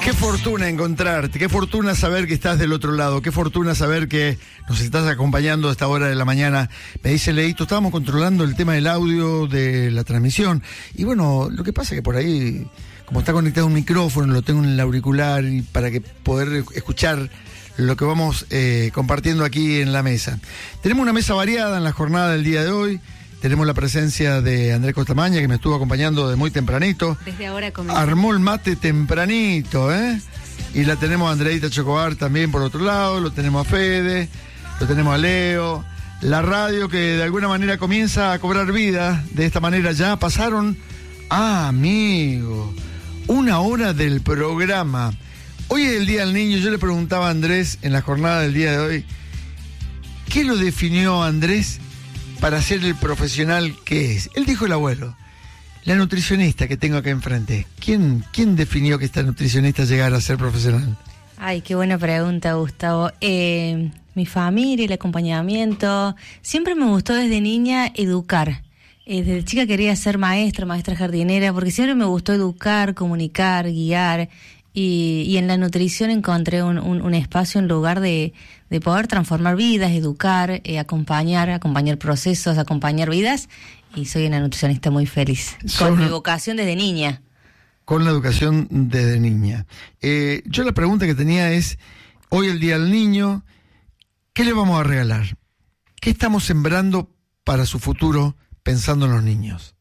Qué fortuna encontrarte, qué fortuna saber que estás del otro lado, qué fortuna saber que nos estás acompañando a esta hora de la mañana. Me dice Leito, estábamos controlando el tema del audio de la transmisión. Y bueno, lo que pasa es que por ahí, como está conectado un micrófono, lo tengo en el auricular y para que poder escuchar lo que vamos compartiendo aquí en la mesa. Tenemos una mesa variada en la jornada del día de hoy. Tenemos la presencia de Andrés Costamaña, que me estuvo acompañando de muy tempranito. Desde ahora comenzó. Armó el mate tempranito, ¿eh? Y la tenemos a Andreita Chocobar también por otro lado, lo tenemos a Fede, lo tenemos a Leo. La radio que de alguna manera comienza a cobrar vida, de esta manera ya pasaron, amigo, 1 hora del programa. Hoy es el Día del Niño, yo le preguntaba a Andrés en la jornada del día de hoy, ¿qué lo definió Andrés para ser el profesional que es? Él dijo el abuelo, la nutricionista que tengo acá enfrente. ¿Quién definió que esta nutricionista llegara a ser profesional? Ay, qué buena pregunta, Gustavo. Mi familia, el acompañamiento. Siempre me gustó desde niña educar. Desde chica quería ser maestra jardinera, porque siempre me gustó educar, comunicar, guiar. Y en la nutrición encontré un espacio, un lugar de poder transformar vidas, educar, acompañar procesos, acompañar vidas, y soy una nutricionista muy feliz, con mi vocación desde niña. Con la educación desde niña. Yo la pregunta que tenía es, hoy el Día del Niño, ¿qué le vamos a regalar? ¿Qué estamos sembrando para su futuro pensando en los niños?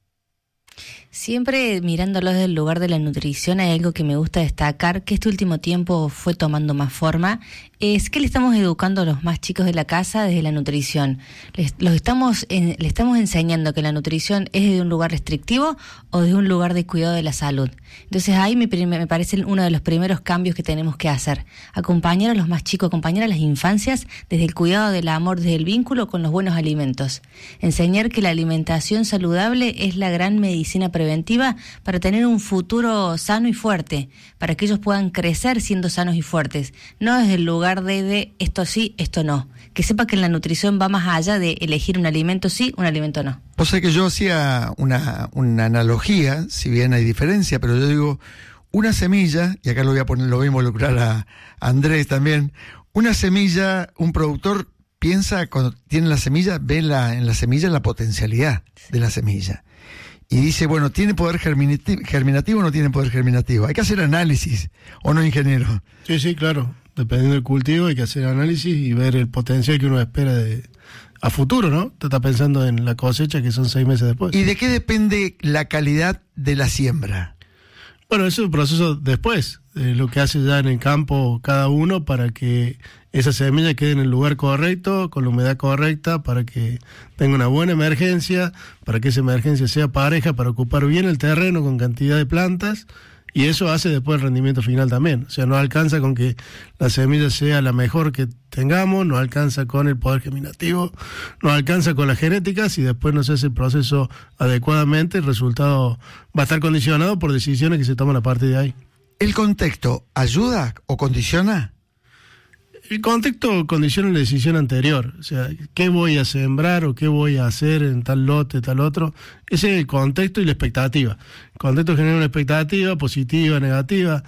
Siempre mirándolo desde el lugar de la nutrición, hay algo que me gusta destacar, que este último tiempo fue tomando más forma, es que le estamos educando a los más chicos de la casa desde la nutrición. Le estamos enseñando que la nutrición es de un lugar restrictivo o de un lugar de cuidado de la salud. Entonces ahí me parece uno de los primeros cambios que tenemos que hacer. Acompañar a los más chicos, acompañar a las infancias desde el cuidado del amor, desde el vínculo con los buenos alimentos. Enseñar que la alimentación saludable es la gran medicina preventiva para tener un futuro sano y fuerte, para que ellos puedan crecer siendo sanos y fuertes, no desde el lugar de esto sí, esto no. Que sepa que en la nutrición va más allá de elegir un alimento sí, un alimento no. O sea que yo hacía una analogía, si bien hay diferencia, pero yo digo, una semilla, y acá lo voy a involucrar a Andrés también, una semilla, un productor piensa, cuando tiene la semilla, ve en la semilla la potencialidad de la semilla. Y dice, bueno, ¿tiene poder germinativo o no tiene poder germinativo? Hay que hacer análisis, ¿o no, ingeniero? Sí, claro. Dependiendo del cultivo hay que hacer análisis y ver el potencial que uno espera a futuro, ¿no? Te está pensando en la cosecha, que son 6 meses después. ¿Y de qué depende la calidad de la siembra? Bueno, eso es un proceso después, de lo que hace ya en el campo cada uno para que esa semilla quede en el lugar correcto, con la humedad correcta, para que tenga una buena emergencia, para que esa emergencia sea pareja, para ocupar bien el terreno con cantidad de plantas. Y eso hace después el rendimiento final también. O sea, no alcanza con que la semilla sea la mejor que tengamos, no alcanza con el poder germinativo, no alcanza con las genéticas, y después no se hace el proceso adecuadamente, el resultado va a estar condicionado por decisiones que se toman a partir de ahí. ¿El contexto ayuda o condiciona? El contexto condiciona la decisión anterior, o sea, qué voy a sembrar o qué voy a hacer en tal lote, tal otro. Ese es el contexto y la expectativa. El contexto genera una expectativa positiva, negativa.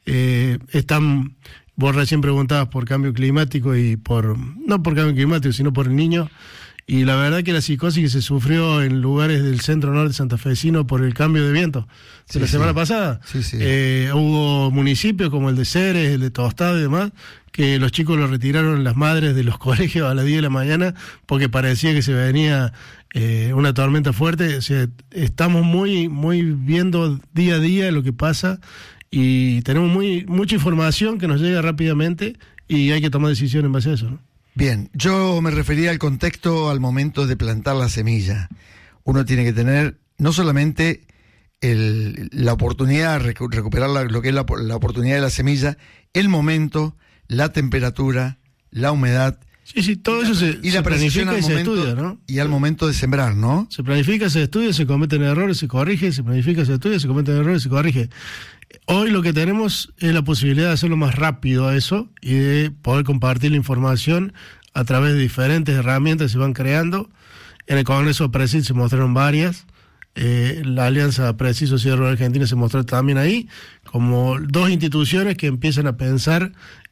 Vos recién preguntabas por cambio climático y no por cambio climático, sino por el niño. Y la verdad que la psicosis que se sufrió en lugares del centro norte santafesino por el cambio de viento de la semana pasada. Sí. Hubo municipios como el de Ceres, el de Tostado y demás, que los chicos los retiraron las madres de los colegios a las 10 de la mañana porque parecía que se venía una tormenta fuerte. O sea, estamos muy viendo día a día lo que pasa y tenemos mucha información que nos llega rápidamente y hay que tomar decisiones en base a eso, ¿no? Bien, yo me refería al contexto al momento de plantar la semilla. Uno tiene que tener no solamente la oportunidad, recuperar lo que es la oportunidad de la semilla, el momento, la temperatura, la humedad. Sí, todo eso se planifica y se estudia, ¿no? Y al momento de sembrar, ¿no? Se planifica, se estudia, se cometen errores, se corrige, se planifica, se estudia, se cometen errores, se corrige. Hoy lo que tenemos es la posibilidad de hacerlo más rápido a eso y de poder compartir la información a través de diferentes herramientas que se van creando. En el Congreso Presid se mostraron varias. La Alianza Preciso Sociedad Rural Argentina se mostró también ahí como dos instituciones que empiezan a pensar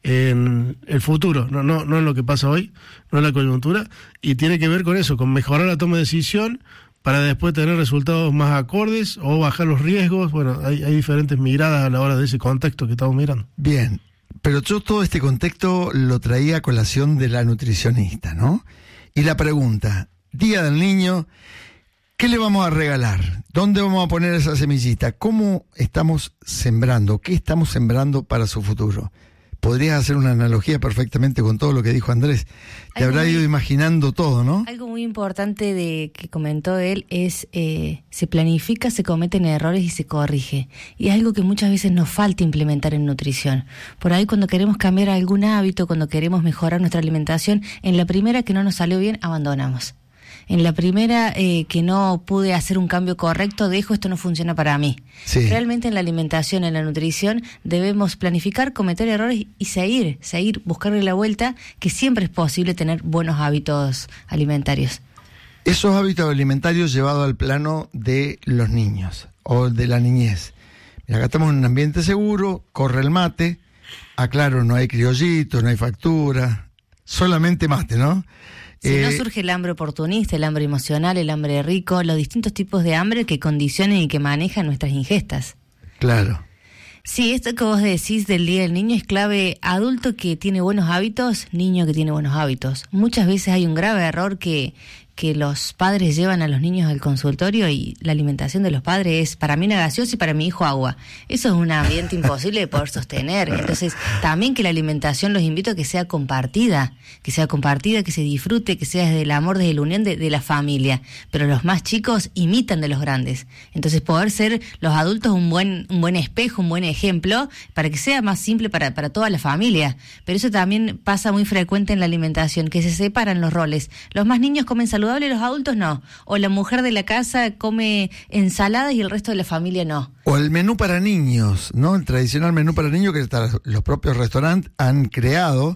en el futuro, no en lo que pasa hoy, no en la coyuntura, y tiene que ver con eso, con mejorar la toma de decisión para después tener resultados más acordes o bajar los riesgos. Bueno, hay diferentes miradas a la hora de ese contexto que estamos mirando. Bien, pero yo todo este contexto lo traía a colación de la nutricionista, ¿no? Y la pregunta, Día del Niño, ¿qué le vamos a regalar? ¿Dónde vamos a poner esa semillita? ¿Cómo estamos sembrando? ¿Qué estamos sembrando para su futuro? Podrías hacer una analogía perfectamente con todo lo que dijo Andrés. Te habrá ido imaginando todo, ¿no? Algo muy importante que comentó él es, se planifica, se cometen errores y se corrige. Y es algo que muchas veces nos falta implementar en nutrición. Por ahí cuando queremos cambiar algún hábito, cuando queremos mejorar nuestra alimentación, en la primera que no nos salió bien, abandonamos. En la primera que no pude hacer un cambio correcto, dejo, esto no funciona para mí. Sí. Realmente en la alimentación, en la nutrición, debemos planificar, cometer errores y seguir, buscarle la vuelta, que siempre es posible tener buenos hábitos alimentarios. Esos hábitos alimentarios llevados al plano de los niños o de la niñez. Mira, acá estamos en un ambiente seguro, corre el mate, aclaro, no hay criollitos, no hay factura, solamente mate, ¿no? Si no surge el hambre oportunista, el hambre emocional, el hambre rico, los distintos tipos de hambre que condicionan y que manejan nuestras ingestas. Claro. Sí, esto que vos decís del Día del Niño es clave. Adulto que tiene buenos hábitos, niño que tiene buenos hábitos. Muchas veces hay un grave error que los padres llevan a los niños al consultorio y la alimentación de los padres es para mí una gaseosa y para mi hijo agua. Eso es un ambiente imposible de poder sostener. Entonces, también que la alimentación los invito a que sea compartida, que se disfrute, que sea desde el amor, desde la unión de la familia. Pero los más chicos imitan de los grandes. Entonces, poder ser los adultos un buen espejo, un buen ejemplo, para que sea más simple para toda la familia. Pero eso también pasa muy frecuente en la alimentación, que se separan los roles. Los más niños comen saludable, los adultos no. O la mujer de la casa come ensaladas y el resto de la familia no. O el menú para niños, ¿no? El tradicional menú para niños que los propios restaurantes han creado,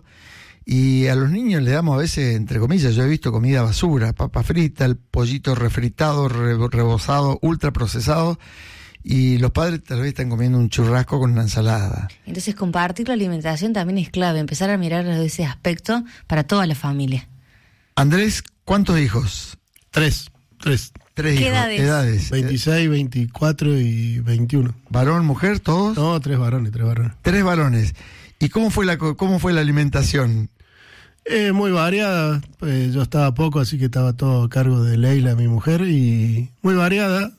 y a los niños le damos a veces, entre comillas, yo he visto comida basura, papa frita, el pollito refritado, rebozado, ultra procesado, y los padres tal vez están comiendo un churrasco con una ensalada. Entonces compartir la alimentación también es clave, empezar a mirar desde ese aspecto para toda la familia. Andrés, ¿cuántos hijos? Tres. Tres ¿Qué hijos. edades? 26, 24 y 21. ¿Varón, mujer, todos? No, tres varones. Tres varones. ¿Y cómo fue la alimentación? Muy variada. Yo estaba poco, así que estaba todo a cargo de Leila, mi mujer, y muy variada.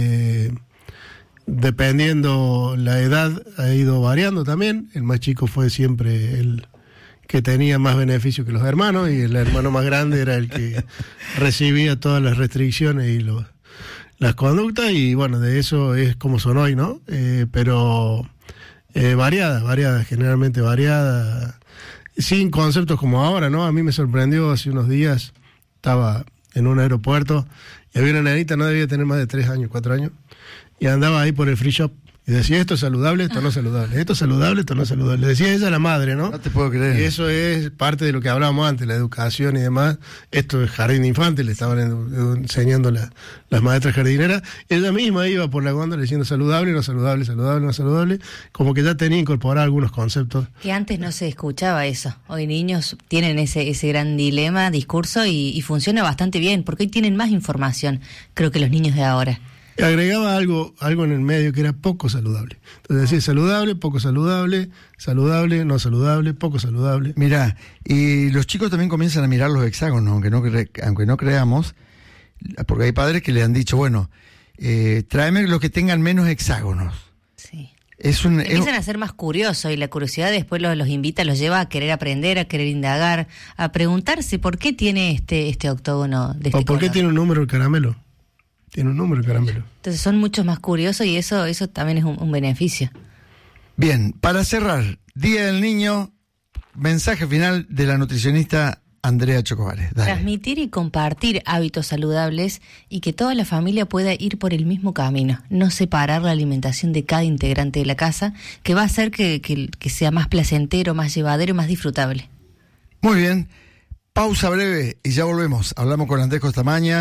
Dependiendo la edad, ha ido variando también. El más chico fue siempre el que tenía más beneficio que los hermanos, y el hermano más grande era el que recibía todas las restricciones y las conductas, y bueno, de eso es como son hoy, ¿no? Pero variada, generalmente variada, sin conceptos como ahora, ¿no? A mí me sorprendió hace unos días, estaba en un aeropuerto y había una nenita, no debía tener más de 3 años, 4 años, y andaba ahí por el free shop. Y decía, esto es saludable, esto no es saludable, esto es saludable, esto no es saludable. Le decía ella a la madre, ¿no? No te puedo creer. Y eso es parte de lo que hablábamos antes, la educación y demás. Esto es jardín de infantes, le estaban enseñando las maestras jardineras. Ella misma iba por la góndola diciendo saludable, no saludable, saludable, no saludable. Como que ya tenía incorporado algunos conceptos. Que antes no se escuchaba eso. Hoy niños tienen ese gran dilema, discurso, y funciona bastante bien, porque hoy tienen más información, creo, que los niños de ahora. Agregaba algo en el medio que era poco saludable. Entonces decía saludable, poco saludable, saludable, no saludable, poco saludable. Mirá, y los chicos también comienzan a mirar los hexágonos, aunque no creamos, porque hay padres que le han dicho, bueno, tráeme los que tengan menos hexágonos. Sí. Empiezan a ser más curiosos, y la curiosidad después los invita, los lleva a querer aprender, a querer indagar, a preguntarse por qué tiene este octógono de este o por qué color. tiene un número el caramelo. Tiene un número el caramelo. Entonces son mucho más curiosos, y eso también es un beneficio. Bien, para cerrar, Día del Niño, mensaje final de la nutricionista Andrea Chocobares. Dale. Transmitir y compartir hábitos saludables, y que toda la familia pueda ir por el mismo camino. No separar la alimentación de cada integrante de la casa, que va a hacer que sea más placentero, más llevadero y más disfrutable. Muy bien, pausa breve y ya volvemos. Hablamos con Andrés Costamaña,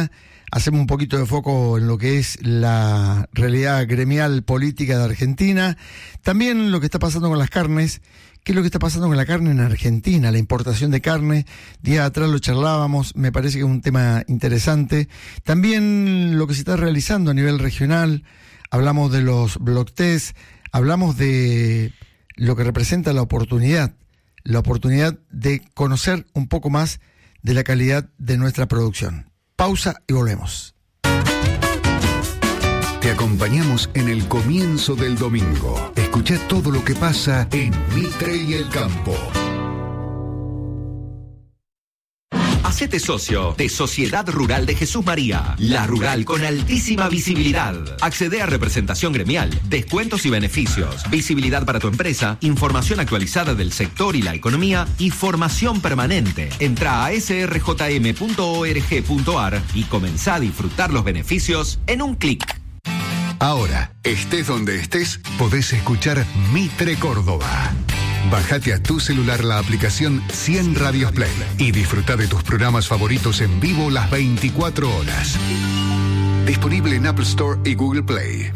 hacemos un poquito de foco en lo que es la realidad gremial política de Argentina, también lo que está pasando con las carnes. ¿Qué es lo que está pasando con la carne en Argentina? La importación de carne, días atrás lo charlábamos, me parece que es un tema interesante. También lo que se está realizando a nivel regional, hablamos de los block test, hablamos de lo que representa la oportunidad de conocer un poco más de la calidad de nuestra producción. Pausa y volvemos. Te acompañamos en el comienzo del domingo. Escucha todo lo que pasa en Mitre y el Campo. Hacete socio de Sociedad Rural de Jesús María, la rural con altísima visibilidad. Accede a representación gremial, descuentos y beneficios, visibilidad para tu empresa, información actualizada del sector y la economía y formación permanente. Entra a srjm.org.ar y comenzá a disfrutar los beneficios en un clic. Ahora, estés donde estés, podés escuchar Mitre Córdoba. Bájate a tu celular la aplicación 100 Radios Play y disfruta de tus programas favoritos en vivo las 24 horas. Disponible en Apple Store y Google Play.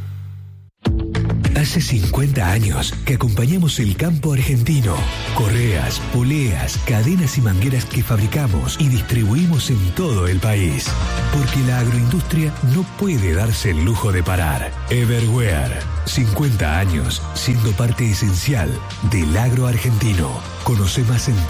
Hace 50 años que acompañamos el campo argentino. Correas, poleas, cadenas y mangueras que fabricamos y distribuimos en todo el país. Porque la agroindustria no puede darse el lujo de parar. Everware, 50 años siendo parte esencial del agro argentino. Conoce más en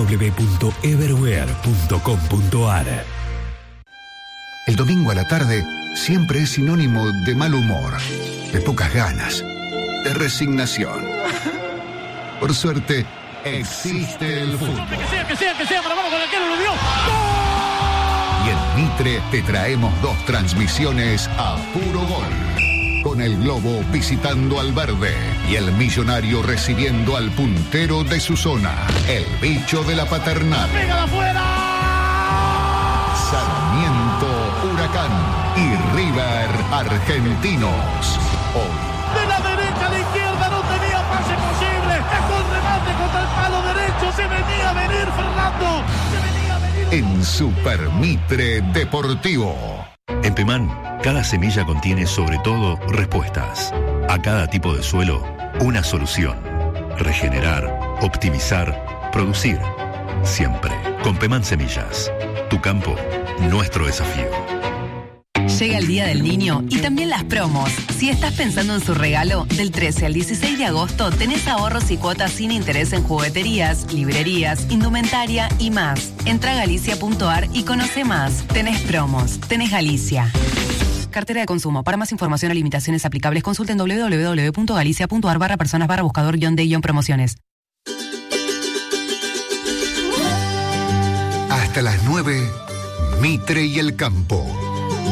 www.everware.com.ar. El domingo a la tarde siempre es sinónimo de mal humor, de pocas ganas, de resignación. Por suerte, existe el fútbol. Que sea, para vamos con el arquero, lo dio. Y en Mitre te traemos 2 transmisiones a puro gol. Con el Globo visitando al Verde y el Millonario recibiendo al puntero de su zona, el Bicho de la Paternal. ¡Venga de afuera! Sarmiento, Huracán y River Argentinos. Hoy. De la derecha a la izquierda no tenía pase posible. Dejó el remate contra el palo derecho. Se venía a venir Fernando. En Super Mitre Deportivo. En Pemán, cada semilla contiene sobre todo respuestas. A cada tipo de suelo, una solución. Regenerar, optimizar, producir. Siempre. Con Pemán Semillas. Tu campo, nuestro desafío. Llega el Día del Niño y también las promos. Si estás pensando en su regalo, del 13 al 16 de agosto tenés ahorros y cuotas sin interés en jugueterías, librerías, indumentaria y más. Entra a galicia.ar y conoce más. Tenés promos. Tenés Galicia. Cartera de consumo. Para más información o limitaciones aplicables, consulten www.galicia.ar/personas/buscador-de-promociones. Hasta las 9, Mitre y el Campo.